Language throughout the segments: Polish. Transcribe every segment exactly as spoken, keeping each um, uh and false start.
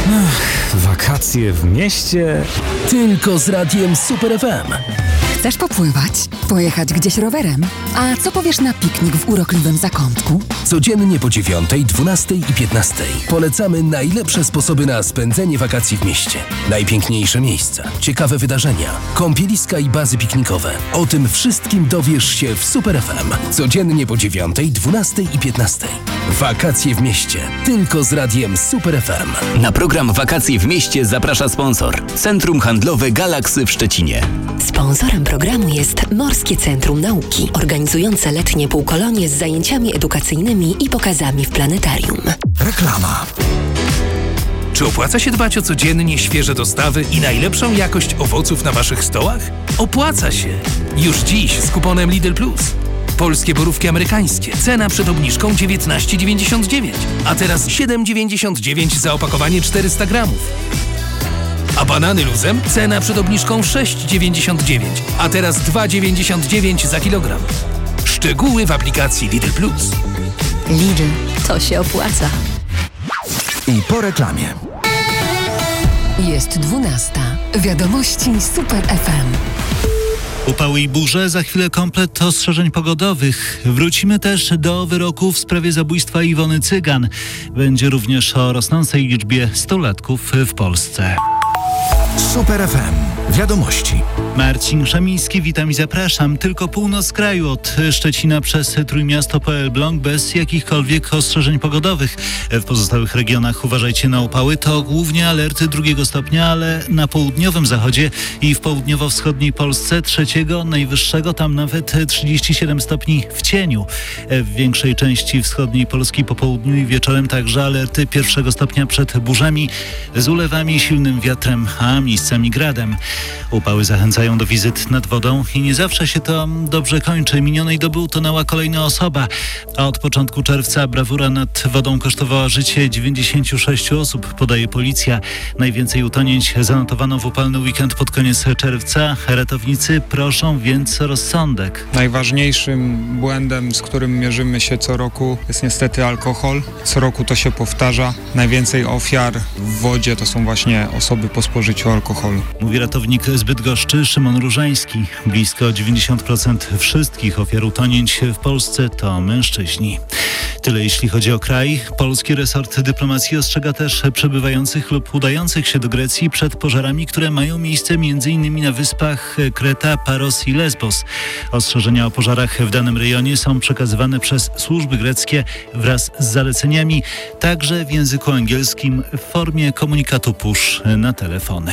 Ach, wakacje w mieście. Tylko z radiem Super F M. Chcesz popływać? Pojechać gdzieś rowerem? A co powiesz na piknik w urokliwym zakątku? Codziennie po dziewiątej, dwunastej i piętnastej polecamy najlepsze sposoby na spędzenie wakacji w mieście. Najpiękniejsze miejsca, ciekawe wydarzenia, kąpieliska i bazy piknikowe. O tym wszystkim dowiesz się w Super F M. Codziennie po dziewiątej, dwunastej i piętnastej. Wakacje w mieście. Tylko z radiem Super F M. Na program Wakacje w mieście zaprasza sponsor. Centrum Handlowe Galaksy w Szczecinie. Sponsorem programu jest Morskie Centrum Nauki, organizujące letnie półkolonie z zajęciami edukacyjnymi i pokazami w planetarium. Reklama. Czy opłaca się dbać o codziennie świeże dostawy i najlepszą jakość owoców na waszych stołach? Opłaca się! Już dziś z kuponem Lidl Plus. Polskie borówki amerykańskie. Cena przed obniżką dziewiętnaście dziewięćdziesiąt dziewięć, a teraz siedem dziewięćdziesiąt dziewięć za opakowanie czterysta gramów. A banany luzem? Cena przed obniżką sześć dziewięćdziesiąt dziewięć, a teraz dwa dziewięćdziesiąt dziewięć za kilogram. Szczegóły w aplikacji Lidl Plus. Lidl, to się opłaca. I po reklamie. Jest dwunasta. Wiadomości Super F M. Upały i burze, za chwilę komplet ostrzeżeń pogodowych. Wrócimy też do wyroku w sprawie zabójstwa Iwony Cygan. Będzie również o rosnącej liczbie stulatków w Polsce. Super F M. Wiadomości. Marcin Szamiński, witam i zapraszam. Tylko północ kraju od Szczecina przez Trójmiasto po Elbląg bez jakichkolwiek ostrzeżeń pogodowych. W pozostałych regionach uważajcie na upały. To głównie alerty drugiego stopnia, ale na południowym zachodzie i w południowo-wschodniej Polsce trzeciego, najwyższego, tam nawet trzydzieści siedem stopni w cieniu. W większej części wschodniej Polski po południu i wieczorem także alerty pierwszego stopnia przed burzami z ulewami, silnym wiatrem, a miejscami gradem. Upały zachęcają do wizyt nad wodą i nie zawsze się to dobrze kończy. Minionej doby utonęła kolejna osoba, a od początku czerwca brawura nad wodą kosztowała życie dziewięćdziesięciu sześciu osób, podaje policja. Najwięcej utonięć zanotowano w upalny weekend pod koniec czerwca. Ratownicy proszą więc o rozsądek. Najważniejszym błędem, z którym mierzymy się co roku, jest niestety alkohol. Co roku to się powtarza. Najwięcej ofiar w wodzie to są właśnie osoby po spożyciu alkoholu. Mówi ratownik z Bydgoszczy Szymon Różański. Blisko dziewięćdziesiąt procent wszystkich ofiar utonięć w Polsce to mężczyźni. Tyle jeśli chodzi o kraj. Polski resort dyplomacji ostrzega też przebywających lub udających się do Grecji przed pożarami, które mają miejsce m.in. na wyspach Kreta, Paros i Lesbos. Ostrzeżenia o pożarach w danym rejonie są przekazywane przez służby greckie wraz z zaleceniami, także w języku angielskim w formie komunikatu push na telefony.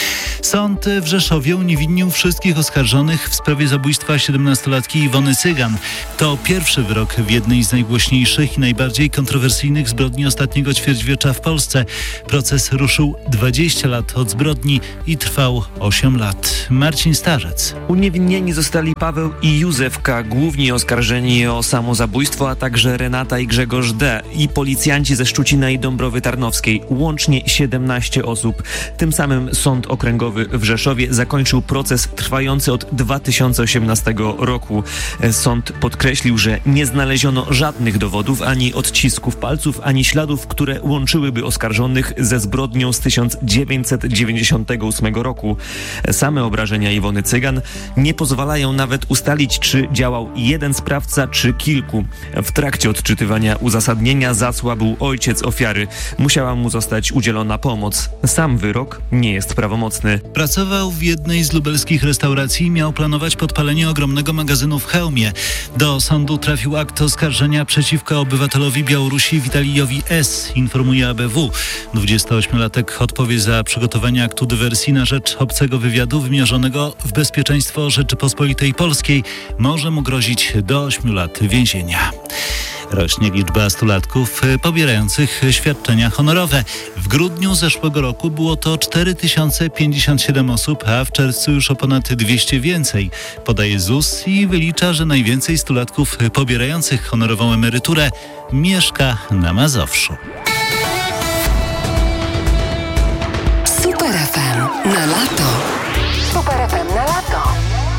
Sąd w Rzeszowie uniewinnił wszystkich oskarżonych w sprawie zabójstwa siedemnastolatki Iwony Cygan. To pierwszy wyrok w jednej z najgłośniejszych i najbardziej kontrowersyjnych zbrodni ostatniego ćwierćwiecza w Polsce. Proces ruszył dwadzieścia lat od zbrodni i trwał osiem lat. Marcin Starzec. Uniewinnieni zostali Paweł i Józef K., głównie oskarżeni o samozabójstwo, a także Renata i Grzegorz D. i policjanci ze Szczucina i Dąbrowy Tarnowskiej. Łącznie siedemnaście osób. Tym samym Sąd Okręgowy w Rzeszowie zakończył proces trwający od dwa tysiące osiemnastego roku. Sąd podkreślił, że nie znaleziono żadnych dowodów, ani odcisków palców, ani śladów, które łączyłyby oskarżonych ze zbrodnią z tysiąc dziewięćset dziewięćdziesiątego ósmego roku. Same obrażenia Iwony Cygan nie pozwalają nawet ustalić, czy działał jeden sprawca, czy kilku. W trakcie odczytywania uzasadnienia zasłabł ojciec ofiary. Musiała mu zostać udzielona pomoc. Sam wyrok nie jest prawomocny. Pracował w jednej z lubelskich restauracji i miał planować podpalenie ogromnego magazynu w Chełmie. Do sądu trafił akt oskarżenia przeciwko obywatelowi Białorusi Witalijowi S., informuje A B W. dwudziestoośmiolatek odpowie za przygotowanie aktu dywersji na rzecz obcego wywiadu wymierzonego w bezpieczeństwo Rzeczypospolitej Polskiej. Może mu grozić do ośmiu lat więzienia. Rośnie liczba stulatków pobierających świadczenia honorowe. W grudniu zeszłego roku było to cztery tysiące pięćdziesiąt siedem osób, a w czerwcu już o ponad dwieście więcej. Podaje Z U S i wylicza, że najwięcej stulatków pobierających honorową emeryturę mieszka na Mazowszu. Super F M na lato.